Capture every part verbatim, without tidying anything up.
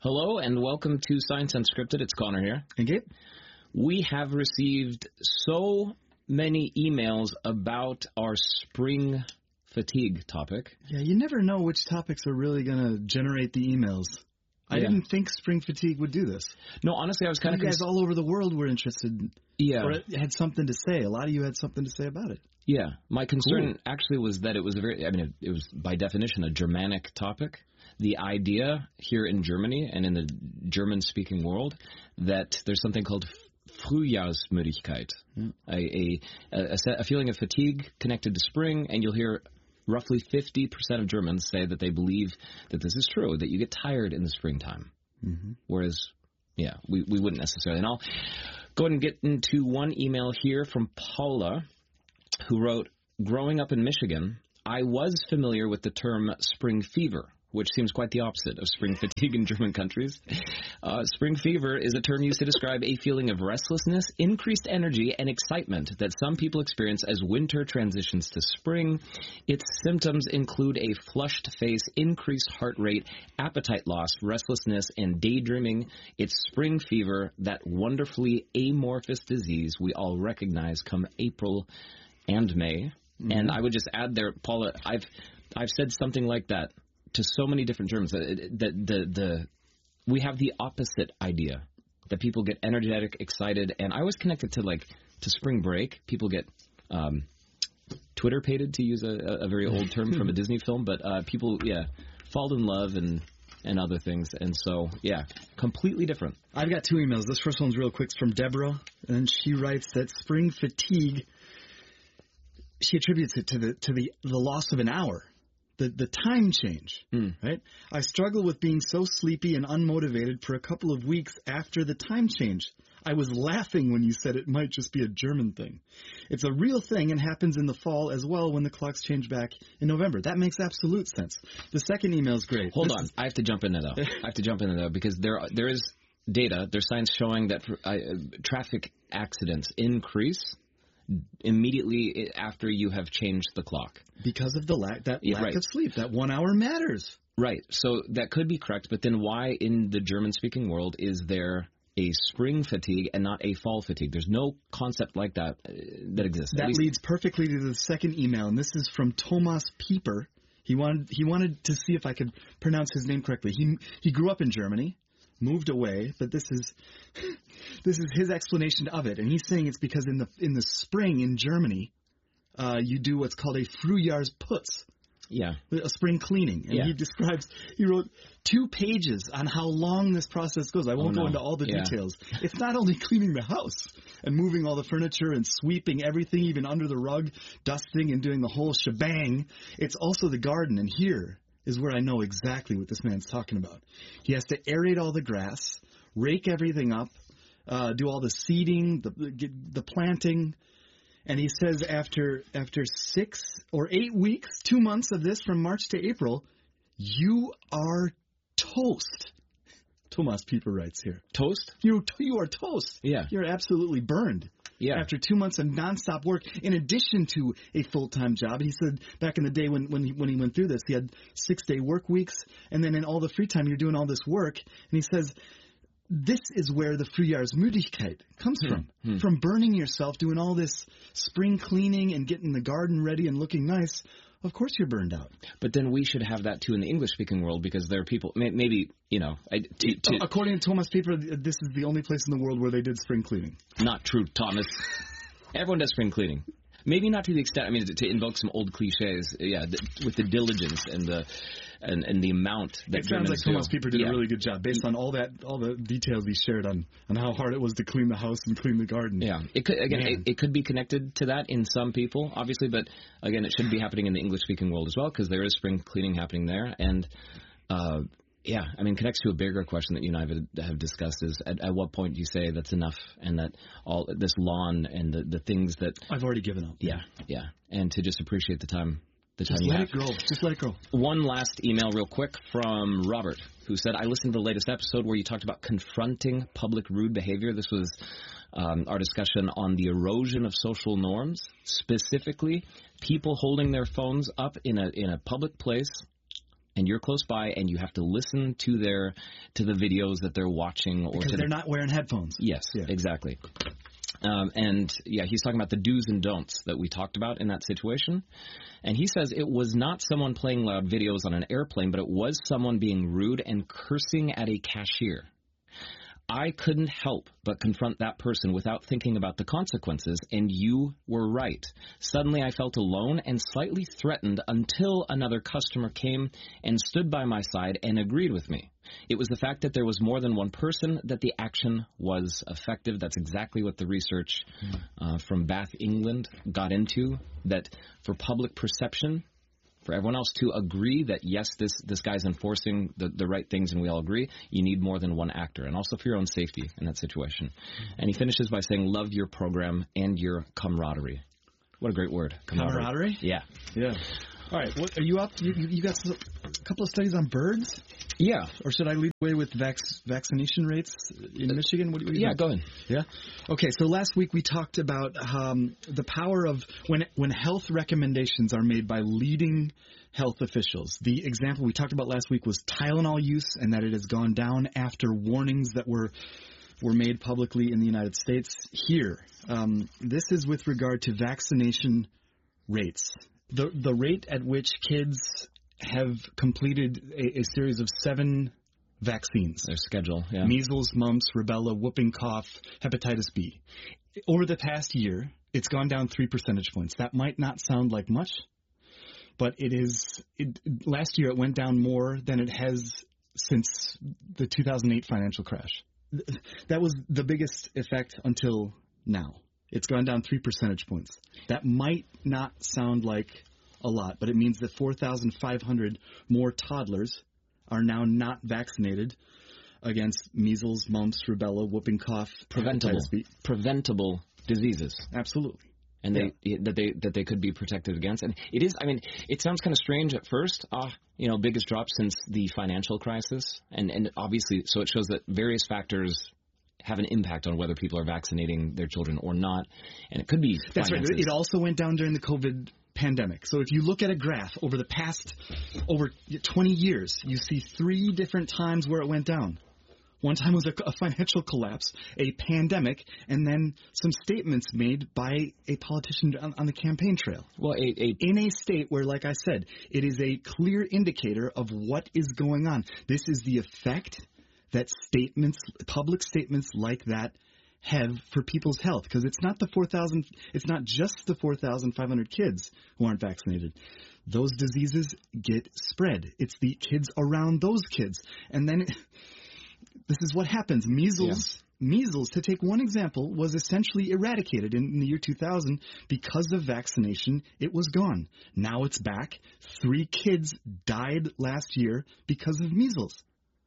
Hello and welcome to Science Unscripted. It's Connor here. And Gabe? We have received so many emails about our spring fatigue topic. Yeah, you never know which topics are really going to generate the emails. I Yeah. didn't think spring fatigue would do this. No, honestly, I was kind You of... guys all over the world were interested, Yeah. or had something to say. A lot of you had something to say about it. Yeah. My concern Cool. actually was that it was a very, I mean, it, it was by definition a Germanic topic. The idea here in Germany and in the German-speaking world that there's something called Frühjahrsmüdigkeit, Yeah. a, a, a, a feeling of fatigue connected to spring, and you'll hear roughly fifty percent of Germans say that they believe that this is true, that you get tired in the springtime. Mm-hmm. Whereas, yeah, we, we wouldn't necessarily. And I'll go ahead and get into one email here from Paula, who wrote, growing up in Michigan, I was familiar with the term spring fever, which seems quite the opposite of spring fatigue in German countries. Uh, spring fever is a term used to describe a feeling of restlessness, increased energy, and excitement that some people experience as winter transitions to spring. Its symptoms include a flushed face, increased heart rate, appetite loss, restlessness, and daydreaming. It's spring fever, that wonderfully amorphous disease we all recognize come April and May. Mm-hmm. And I would just add there, Paula, I've I've said something like that to so many different Germans, that the, the, the, we have the opposite idea, that people get energetic, excited, and I was connected to, like, to spring break. People get um, Twitter-pated, to use a, a very old term from a Disney film, but uh, people, yeah, fall in love and, and other things, and so, yeah, completely different. I've got two emails. This first one's real quick. It's from Deborah, and she writes that spring fatigue, she attributes it to the to the, the loss of an hour. The the time change, mm. right? I struggle with being so sleepy and unmotivated for a couple of weeks after the time change. I was laughing when you said it might just be a German thing. It's a real thing and happens in the fall as well when the clocks change back in November. That makes absolute sense. The second email is great. Hold this on. Is... I have to jump in there, though. I have to jump in there, though, because there there is data, there's science showing that uh, traffic accidents increase immediately after you have changed the clock. Because of the lack, that yeah, lack right. of sleep. That one hour matters. Right. So that could be correct, but then why in the German-speaking world is there a spring fatigue and not a fall fatigue? There's no concept like that uh, that exists. That leads perfectly to the second email, and this is from Thomas Pieper. He wanted he wanted to see if I could pronounce his name correctly. He he grew up in Germany, moved away, but this is this is his explanation of it, and he's saying it's because in the in the spring in Germany, uh, you do what's called a Frühjahrsputz, yeah, a spring cleaning, and yeah. he describes he wrote two pages on how long this process goes. I won't oh, go no. into all the yeah. details. It's not only cleaning the house and moving all the furniture and sweeping everything, even under the rug, dusting and doing the whole shebang. It's also the garden, and here is where I know exactly what this man's talking about. He has to aerate all the grass, rake everything up, uh, do all the seeding, the, the the planting, and he says after after six or eight weeks, two months of this from March to April, you are toast. Thomas Pieper writes here. Toast? You you are toast. Yeah. You're absolutely burned. Yeah. After two months of nonstop work, in addition to a full-time job. He said back in the day when, when, he, when he went through this, he had six-day work weeks, and then in all the free time, you're doing all this work. And he says, this is where the Frühjahrsmüdigkeit comes hmm. from, hmm. from burning yourself, doing all this spring cleaning and getting the garden ready and looking nice. Of course you're burned out. But then we should have that, too, in the English-speaking world, because there are people, maybe, you know... I, to, to, According to Thomas Pieper, this is the only place in the world where they did spring cleaning. Not true, Thomas. Everyone does spring cleaning. Maybe not to the extent, I mean, to, to invoke some old cliches, yeah, the, with the diligence and the and, and the amount that it sounds Germans like Thomas do. Pieper did yeah. a really good job based on all that, all the details he shared on, on how hard it was to clean the house and clean the garden. Yeah, it could again, it, it could be connected to that in some people, obviously, but again, it shouldn't be happening in the English-speaking world as well, because there is spring cleaning happening there, and uh, yeah, I mean, connects to a bigger question that you and I have, have discussed is at, at what point do you say that's enough, and that all this lawn and the, the things that I've already given up. Yeah, yeah, and to just appreciate the time. The time Just you let have. it go. Just let it go. One last email real quick from Robert, who said, I listened to the latest episode where you talked about confronting public rude behavior. This was um, our discussion on the erosion of social norms, specifically people holding their phones up in a in a public place and you're close by, and you have to listen to their to the videos that they're watching, or because to they're the, not wearing headphones. Yes, Yeah. exactly. Um, and yeah, he's talking about the do's and don'ts that we talked about in that situation. And he says it was not someone playing loud videos on an airplane, but it was someone being rude and cursing at a cashier. I couldn't help but confront that person without thinking about the consequences, and you were right. Suddenly I felt alone and slightly threatened until another customer came and stood by my side and agreed with me. It was the fact that there was more than one person that the action was effective. That's exactly what the research uh, from Bath, England got into, that for public perception, for everyone else to agree that, yes, this, this guy's enforcing the, the right things and we all agree, you need more than one actor, and also for your own safety in that situation. Mm-hmm. And he finishes by saying, love your program and your camaraderie. What a great word. Camaraderie? Camaraderie? Yeah. Yeah. All right. What, are you up? You, you got a couple of studies on birds? Yeah. Or should I lead the way with vac- vaccination rates in Michigan? What do you Yeah, think? go ahead. Yeah? Okay, so last week we talked about um, the power of when when health recommendations are made by leading health officials. The example we talked about last week was Tylenol use, and that it has gone down after warnings that were were made publicly in the United States. Here, um, this is with regard to vaccination rates. The the rate at which kids have completed a, a series of seven vaccines. Their schedule, yeah. Measles, mumps, rubella, whooping cough, hepatitis B. Over the past year, it's gone down three percentage points. That might not sound like much, but it is. It, last year, it went down more than it has since the two thousand eight financial crash. That was the biggest effect until now. It's gone down three percentage points. That might not sound like a lot, but it means that four thousand five hundred more toddlers are now not vaccinated against measles, mumps, rubella, whooping cough, preventable, hepatitis B. preventable diseases. Absolutely. And they yeah. that they that they could be protected against. And it is, I mean, it sounds kind of strange at first. Ah, you know, biggest drop since the financial crisis, and and obviously, so it shows that various factors have an impact on whether people are vaccinating their children or not, and it could be That's finances. right. It also went down during the COVID pandemic. So if you look at a graph over the past over twenty years, you see three different times where it went down. One time was a, a financial collapse, a pandemic, and then some statements made by a politician on, on the campaign trail. Well, a, a, in a state where, like I said, it is a clear indicator of what is going on. This is the effect that statements, public statements like that, have for people's health, because it's not the four thousand, it's not just the four thousand five hundred kids who aren't vaccinated. Those diseases get spread. It's the kids around those kids, and then it, this is what happens. Measles, yeah. measles, to take one example, was essentially eradicated in, in the year two thousand because of vaccination. It was gone. Now it's back. Three kids died last year because of measles.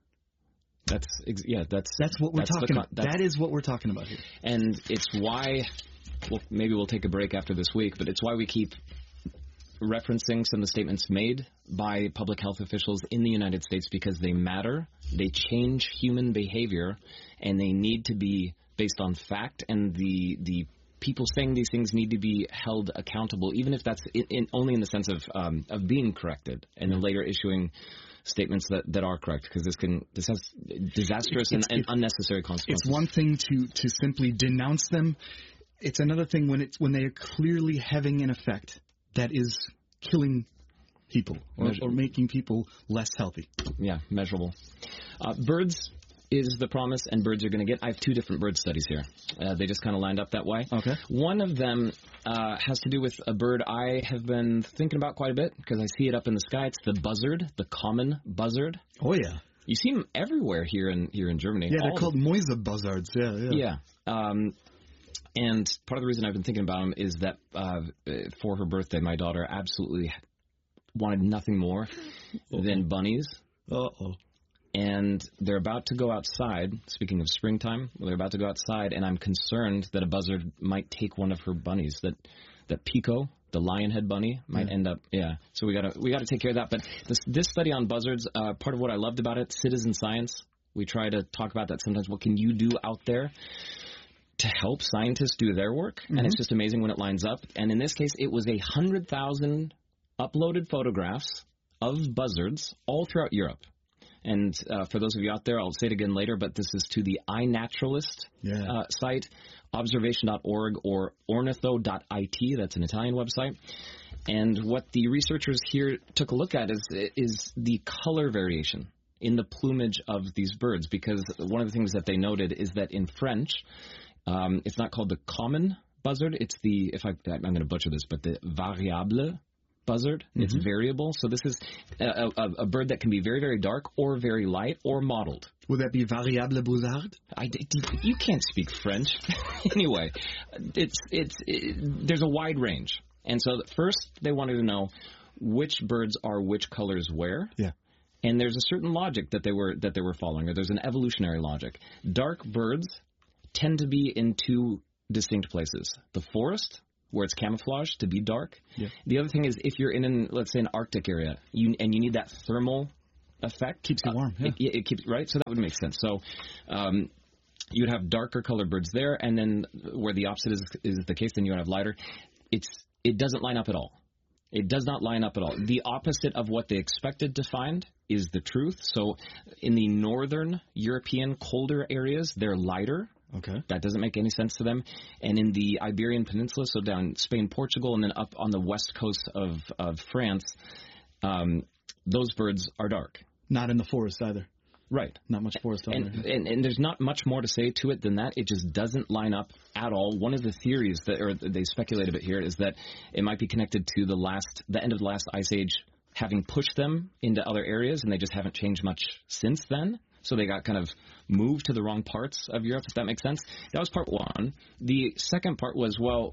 That's yeah. That's that's what we're that's talking the, about. That is what we're talking about here. And it's why, well, maybe we'll take a break after this week, but it's why we keep referencing some of the statements made by public health officials in the United States, because they matter. They change human behavior, and they need to be based on fact. And the the people saying these things need to be held accountable, even if that's in, in, only in the sense of um, of being corrected, and then later issuing statements that, that are correct, because this can this has disastrous it's, and, it's, and unnecessary consequences. It's one thing to, to simply denounce them. It's another thing when it's when they are clearly having an effect that is killing people or, or making people less healthy. Yeah, measurable. Uh, birds is the promise, and birds are going to get. I have two different bird studies here. Uh, they just kind of lined up that way. Okay. One of them uh, has to do with a bird I have been thinking about quite a bit, because I see it up in the sky. It's the buzzard, the common buzzard. Oh, yeah. You see them everywhere here in here in Germany. Yeah, they're All called Mäuse buzzards. Yeah, yeah. Yeah. Um, and part of the reason I've been thinking about them is that uh, for her birthday, my daughter absolutely wanted nothing more Uh-oh. than bunnies. Uh-oh. And they're about to go outside. Speaking of springtime, they're about to go outside, and I'm concerned that a buzzard might take one of her bunnies. That that Pico, the lionhead bunny, might yeah. end up. Yeah. So we gotta we gotta take care of that. But this this study on buzzards, uh, part of what I loved about it, citizen science. We try to talk about that sometimes. What can you do out there to help scientists do their work? Mm-hmm. And it's just amazing when it lines up. And in this case, it was a hundred thousand uploaded photographs of buzzards all throughout Europe. And uh, for those of you out there, I'll say it again later, but this is to the iNaturalist Yeah. uh, site, observation dot org or ornitho dot I T. That's an Italian website. And what the researchers here took a look at is is the color variation in the plumage of these birds, because one of the things that they noted is that in French, um, it's not called the common buzzard. It's the, if I, I'm going to butcher this, but the variable buzzard. Mm-hmm. It's variable. So this is a, a, a bird that can be very, very dark or very light or mottled. Would that be variable buzzard? I, you can't speak French. Anyway, it's it's it, there's a wide range. And so first they wanted to know which birds are which colors where. Yeah. And there's a certain logic that they were that they were following, or there's an evolutionary logic. Dark birds tend to be in two distinct places. The forest, where it's camouflaged to be dark. Yeah. The other thing is if you're in an, let's say, an Arctic area, you and you need that thermal effect. Keeps you warm. Yeah. Uh, it, it keeps, right? So that would make sense. So um, you would have darker colored birds there, and then where the opposite is is the case, then you would have lighter. It's it doesn't line up at all. It does not line up at all. The opposite of what they expected to find is the truth. So in the northern European colder areas, they're lighter. Okay. That doesn't make any sense to them. And in the Iberian Peninsula, so down Spain, Portugal, and then up on the west coast of, of France, um, those birds are dark. Not in the forest either. Right. Not much forest out and, there. And, and there's not much more to say to it than that. It just doesn't line up at all. One of the theories that, or they speculate a bit here, is that it might be connected to the last, the end of the last ice age having pushed them into other areas, and they just haven't changed much since then. So they got kind of moved to the wrong parts of Europe, if that makes sense. That was part one. The second part was, well,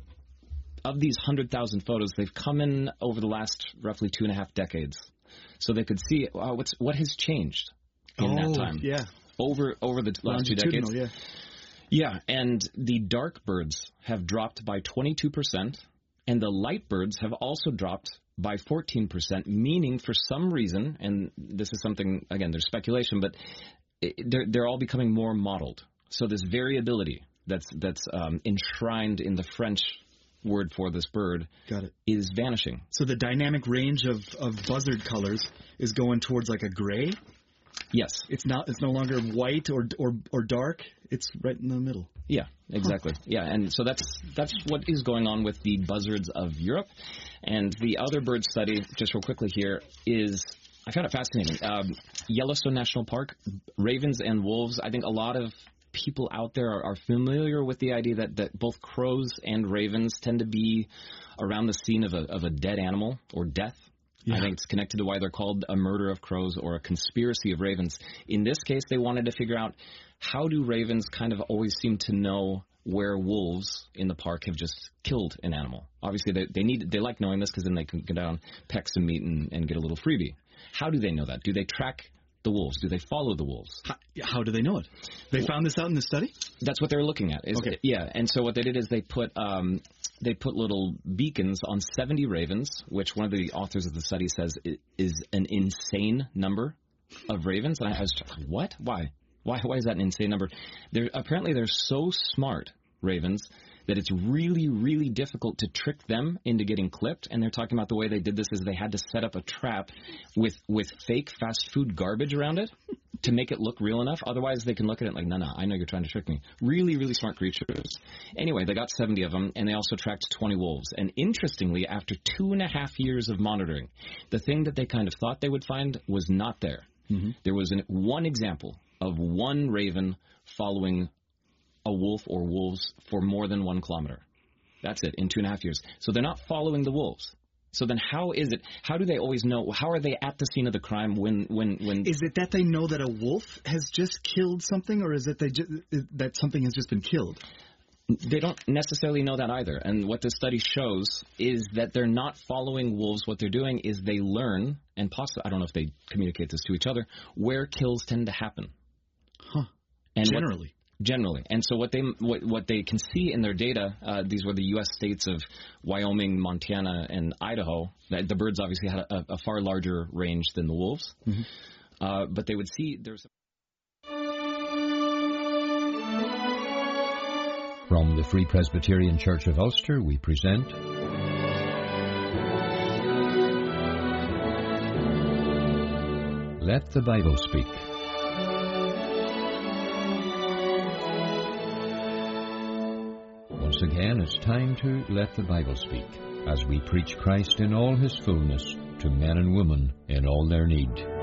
of these one hundred thousand photos, they've come in over the last roughly two and a half decades. So they could see uh, what's what has changed in oh, that time. Yeah. Over over the last two decades. Yeah. Yeah, and the dark birds have dropped by twenty-two percent, and the light birds have also dropped by fourteen percent, meaning for some reason, and this is something, again, there's speculation, but it, they're, they're all becoming more mottled. So this variability that's that's um, enshrined in the French word for this bird Got it. is vanishing. So the dynamic range of, of buzzard colors is going towards like a gray? Yes. It's not. It's no longer white or or or dark. It's right in the middle. Yeah, exactly. Huh. Yeah, and so that's that's what is going on with the buzzards of Europe. And the other bird study, just real quickly here, is I found it fascinating. Um, Yellowstone National Park, ravens and wolves. I think a lot of people out there are, are familiar with the idea that, that both crows and ravens tend to be around the scene of a of a dead animal or death. Yeah. I think it's connected to why they're called a murder of crows or a conspiracy of ravens. In this case, they wanted to figure out how do ravens kind of always seem to know where wolves in the park have just killed an animal. Obviously, they they need they like knowing this because then they can go down, peck some meat, and, and get a little freebie. How do they know that? Do they track the wolves? Do they follow the wolves? How, how do they know it? They well, found this out in the study? That's what they're looking at. Is, okay. Yeah, and so what they did is they put um, they put little beacons on seventy ravens, which one of the authors of the study says is an insane number of ravens. And I was like, what? Why? Why? Why is that an insane number? They're, apparently, they're so smart, ravens, that it's really, really difficult to trick them into getting clipped. And they're talking about the way they did this is they had to set up a trap with, with fake fast food garbage around it to make it look real enough. Otherwise, they can look at it like, no, no, I know you're trying to trick me. Really, really smart creatures. Anyway, they got seventy of them, and they also tracked twenty wolves. And interestingly, after two and a half years of monitoring, the thing that they kind of thought they would find was not there. Mm-hmm. There was an, one example of one raven following a wolf or wolves for more than one kilometer. That's it, in two and a half years. So they're not following the wolves. So then how is it, how do they always know, how are they at the scene of the crime when... when, when is it that they know that a wolf has just killed something, or is it they ju- that something has just been killed? They don't necessarily know that either. And what this study shows is that they're not following wolves. What they're doing is they learn, and possibly, I don't know if they communicate this to each other, where kills tend to happen. Huh. And Generally. What, Generally. And so what they what, what they can see in their data, uh, these were the U S states of Wyoming, Montana, and Idaho. The, the birds obviously had a, a far larger range than the wolves. Mm-hmm. Uh, but they would see there's... From the Free Presbyterian Church of Ulster, we present Let the Bible Speak. Once again, it's time to Let the Bible Speak, as we preach Christ in all His fullness to men and women in all their need.